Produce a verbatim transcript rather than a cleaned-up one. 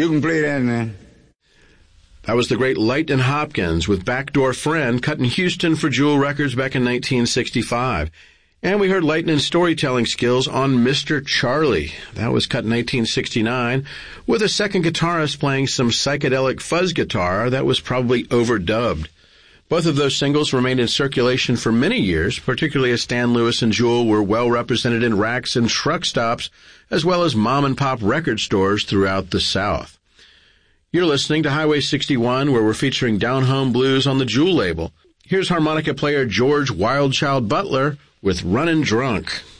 You can play that, man. That was the great Lightnin' Hopkins with Backdoor Friend, cut in Houston for Jewel Records back in nineteen sixty-five. And we heard Lightnin's storytelling skills on Mister Charlie. That was cut in nineteen sixty-nine, with a second guitarist playing some psychedelic fuzz guitar that was probably overdubbed. Both of those singles remained in circulation for many years, particularly as Stan Lewis and Jewel were well represented in racks and truck stops, as well as mom-and-pop record stores throughout the South. You're listening to Highway sixty-one, where we're featuring Down Home Blues on the Jewel label. Here's harmonica player George Wildchild Butler with Runnin' Drunk.